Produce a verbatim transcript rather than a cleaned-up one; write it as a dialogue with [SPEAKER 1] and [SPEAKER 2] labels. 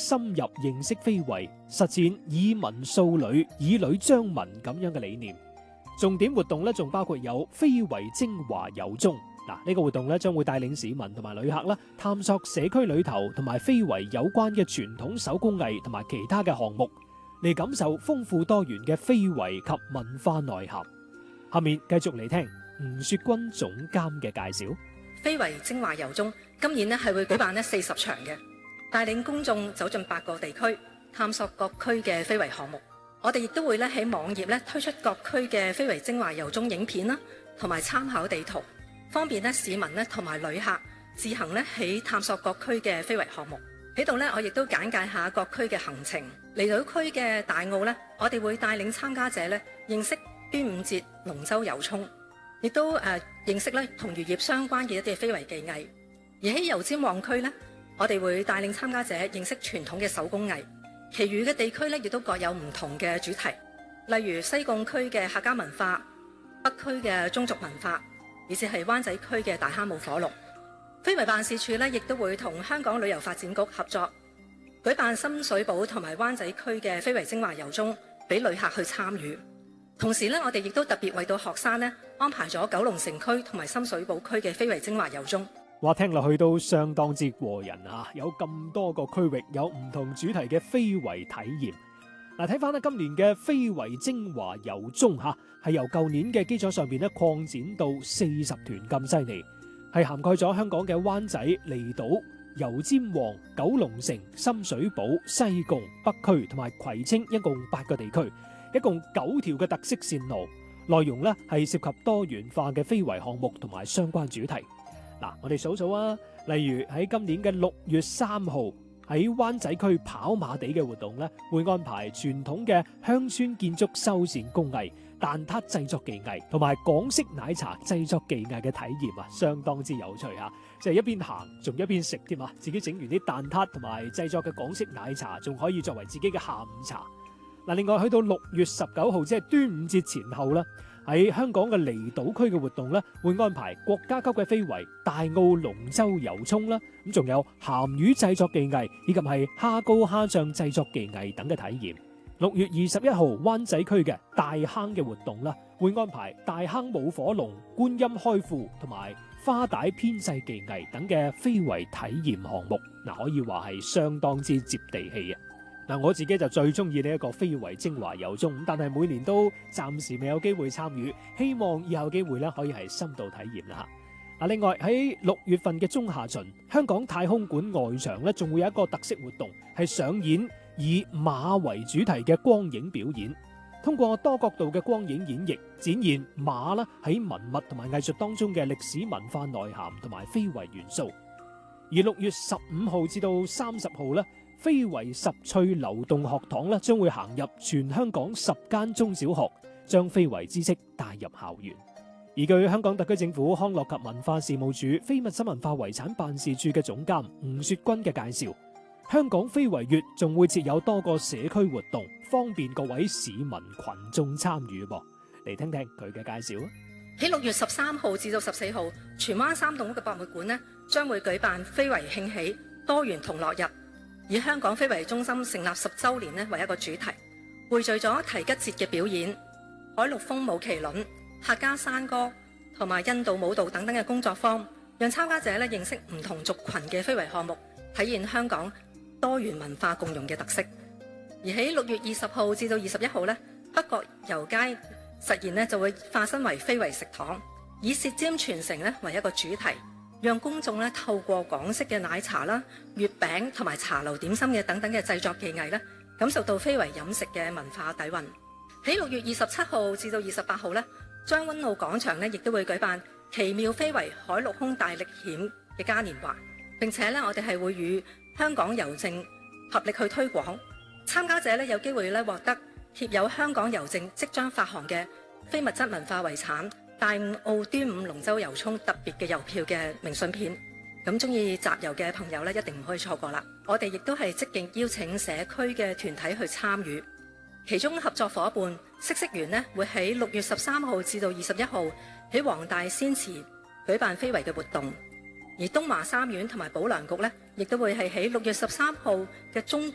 [SPEAKER 1] 深入認識非遺，實踐以文塑女、以女彰文咁樣嘅理念。重點活動咧，仲包括有非遺精華遊蹤。嗱，呢個活動咧將會帶領市民同埋旅客啦，探索社區裏頭同埋非遺有關嘅傳統手工藝同埋其他嘅項目，嚟感受豐富多元嘅非遺及文化內涵。下面繼續嚟聽吳雪君總監嘅介紹。
[SPEAKER 2] 非遺精華遊蹤今年咧係會舉辦咧四十場嘅，帶領公眾走進八個地區，探索各區嘅非遺項目。我哋亦都會咧喺網頁咧推出各區嘅非遺精華遊蹤影片啦，同埋參考地圖，方便咧市民咧同埋旅客自行咧喺探索各區嘅非遺項目。喺度咧，我亦都簡介下各區嘅行程。離島區嘅大澳咧，我哋會帶領參加者咧認識端午節龍舟遊涌，亦都誒、呃、認識咧同漁業相關嘅一啲非遺技藝。而喺油尖旺區咧，我哋會帶領參加者認識傳統嘅手工藝。其餘嘅地區咧，亦都各有唔同嘅主題，例如西貢區嘅客家文化、北區嘅宗族文化，以至係灣仔區嘅大坑舞火龍。非遺辦事處咧，亦都會同香港旅遊發展局合作，舉辦深水埗同埋灣仔區嘅非遺精華遊蹤，俾旅客去參與。同時咧，我哋亦都特別為到學生咧安排咗九龍城區同埋深水埗區嘅非遺精華遊蹤。
[SPEAKER 1] 話聽落去都相當之過癮啊！有咁多個區域，有唔同主題嘅非遺體驗。嗱，睇翻咧今年嘅非遺精華遊蹤吓，係由舊年嘅基礎上邊咧擴展到四十團咁犀利，係涵蓋咗香港嘅灣仔、離島、油尖旺、九龍城、深水埗、西貢、北區同埋葵青，一共八個地區，一共九條嘅特色線路。內容咧係涉及多元化嘅非遺項目同埋相關主題。嗱，我哋數數啊，例如喺今年嘅六月三號喺灣仔區跑馬地嘅活動咧，會安排傳統嘅鄉村建築修繕工藝、蛋撻製作技藝同埋港式奶茶製作技藝嘅體驗啊，相當之有趣啊！即係一邊行仲一邊食添啊，自己整完啲蛋撻同埋製作嘅港式奶茶，仲可以作為自己嘅下午茶。嗱，另外去到六月十九號，即係端午節前後啦。喺香港嘅離島區嘅活動咧，會安排國家級嘅非遺大澳龍舟遊涌啦，咁仲有鹹魚製作技藝以及係蝦膏蝦醬製作技藝等嘅體驗。六月二十一號灣仔區嘅大坑嘅活動啦，會安排大坑舞火龍、觀音開庫同埋花帶編製技藝等嘅非遺體驗項目，嗱，可以話係相當之接地氣啊！嗱，我自己就最中意呢一個非遺精華遊蹤，但係每年都暫時未有機會參與，希望以後機會咧可以係深度體驗啦嚇。嗱，另外喺六月份嘅中下旬，香港太空館外場咧仲會有一個特色活動，係上演以馬為主題嘅光影表演，通過多角度嘅光影演繹，展現馬啦喺文物同埋藝術當中嘅歷史文化內涵同埋非遺元素。而六月十五號至到三十號咧，非遺十趣流動學堂咧將會行入全香港十間中小學，將非遺知識帶入校園。而據香港特區政府康樂及文化事務署非物質文化遺產辦事處嘅總監吳雪君嘅介紹，香港非遺月仲會設有多個社區活動，方便各位市民群眾參與噃。嚟聽聽佢嘅介紹啊！
[SPEAKER 2] 喺六月十三號至到十四號，荃灣三棟屋嘅博物館呢將會舉辦非遺慶喜多元同樂日，以香港非遺中心成立十週年呢為一個主題，匯聚咗提吉節嘅表演、海陸豐舞麒麟、客家山歌同埋印度舞蹈等等嘅工作坊，讓參加者呢認識唔同族群嘅非遺項目，體現香港多元文化共融嘅特色。而喺六月二十號至到二十一號呢，北角油街實現呢就會化身為非遺食堂，以舌尖傳承呢為一個主題，讓公眾呢透過港式嘅奶茶啦、月餅同埋茶樓點心嘅等等嘅製作技藝呢，感受到非遺飲食嘅文化底蘊。喺六月二十七號至到二十八號呢，將軍澳廣場呢亦都會舉辦奇妙非遺海陸空大歷險嘅嘉年華，並且呢，我哋係會與香港郵政合力去推廣，參加者呢有機會呢獲得貼有香港郵政即將發行嘅非物質文化遺產大澳端午龍舟遊涌特別嘅郵票嘅明信片。咁中意集郵嘅朋友呢，一定唔可以錯過啦！我哋亦都係積極邀請社區嘅團體去參與，其中合作伙伴嗇色園呢會喺六月十三號至到二十一號喺黃大仙祠舉辦非遺嘅活動，而東華三院同埋保良局呢，亦都會係喺六月十三號嘅中